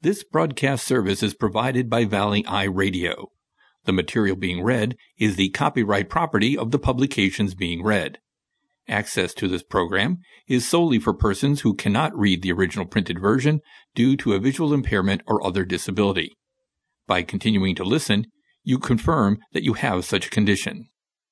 This broadcast service is provided by Valley Eye Radio. The material being read is the copyright property of the publications being read. Access to this program is solely for persons who cannot read the original printed version due to a visual impairment or other disability. By continuing to listen, you confirm that you have such a condition.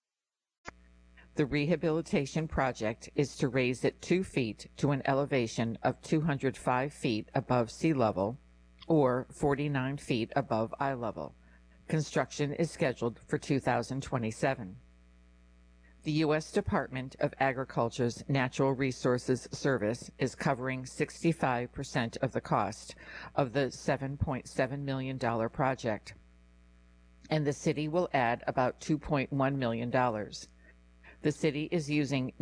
The rehabilitation project is to raise it 2 feet to an elevation of 205 feet above sea level or 49 feet above eye level. Construction is scheduled for 2027. The U.S. Department of Agriculture's Natural Resources Service is covering 65% of the cost of the $7.7 million project, and the city will add about $2.1 million. The city is using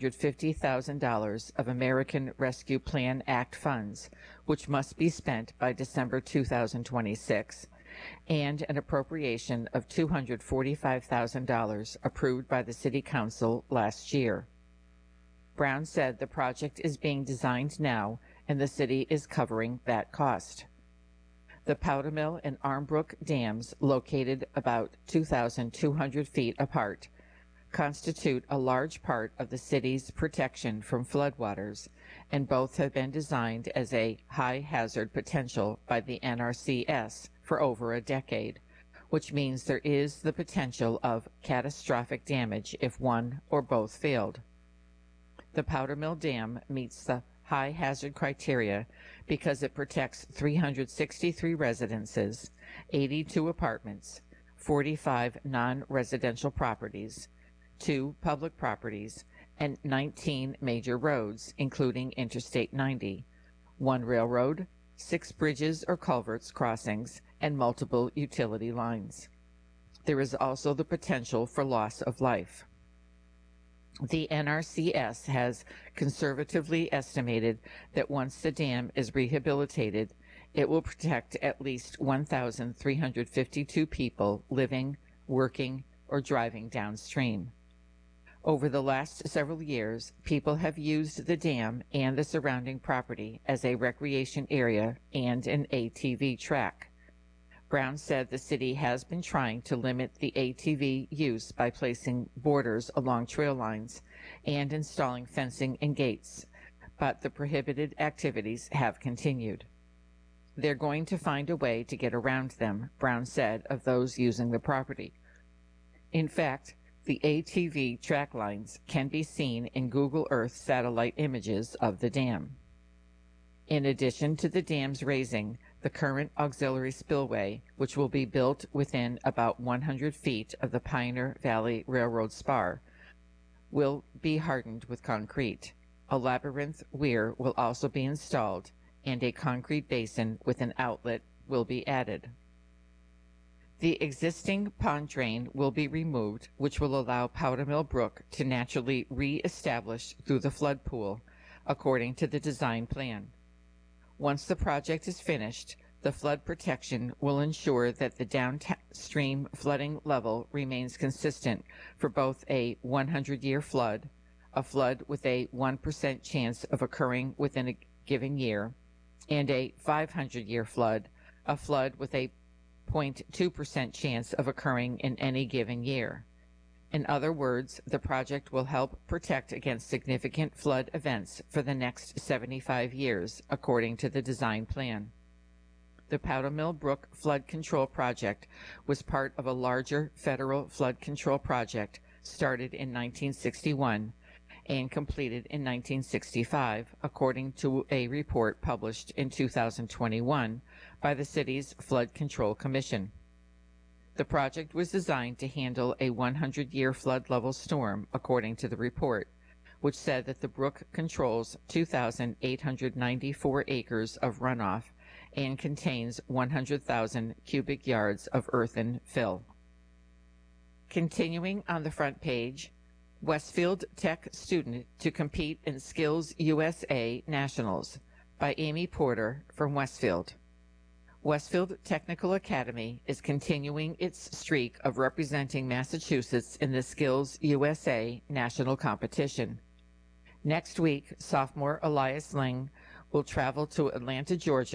$950,000 of American Rescue Plan Act funds, which must be spent by December 2026, and an appropriation of $245,000 approved by the City Council last year. Brown said the project is being designed now, and the city is covering that cost. The Powdermill and Armbrook dams, located about 2,200 feet apart, constitute a large part of the city's protection from floodwaters, and both have been designed as a high hazard potential by the NRCS for over a decade, which means there is the potential of catastrophic damage if one or both failed. The Powdermill Dam meets the high hazard criteria because it protects 363 residences, 82 apartments, 45 non-residential properties, 2 public properties, and 19 major roads, including Interstate 90, 1 railroad, 6 bridges or culverts crossings, and multiple utility lines. There is also the potential for loss of life. The NRCS has conservatively estimated that once the dam is rehabilitated, it will protect at least 1,352 people living, working, or driving downstream. Over the last several years, people have used the dam and the surrounding property as a recreation area and an ATV track. Brown said the city has been trying to limit the ATV use by placing borders along trail lines and installing fencing and gates, but the prohibited activities have continued. They're going to find a way to get around them, Brown said of those using the property. In fact, the ATV track lines can be seen in Google Earth satellite images of the dam. In addition to the dam's raising, the current auxiliary spillway, which will be built within about 100 feet of the Pioneer Valley Railroad spar, will be hardened with concrete. A labyrinth weir will also be installed, and a concrete basin with an outlet will be added. The existing pond drain will be removed, which will allow Powdermill Brook to naturally re-establish through the flood pool, according to the design plan. Once the project is finished, the flood protection will ensure that the downstream flooding level remains consistent for both a 100-year flood, a flood with a 1% chance of occurring within a given year, and a 500-year flood, a flood with a 0.2% chance of occurring in any given year. In other words, the project will help protect against significant flood events for the next 75 years, according to the design plan. The Powdermill Brook Flood Control Project was part of a larger federal flood control project started in 1961 and completed in 1965, according to a report published in 2021 by the city's Flood Control Commission. The project was designed to handle a 100-year flood level storm, according to the report, which said that the brook controls 2,894 acres of runoff and contains 100,000 cubic yards of earthen fill. Continuing on the front page, Westfield Tech student to compete in Skills USA Nationals by Amy Porter from Westfield. Westfield Technical Academy is continuing its streak of representing Massachusetts in the Skills USA National Competition. Next week, sophomore Elias Ling will travel to Atlanta, Georgia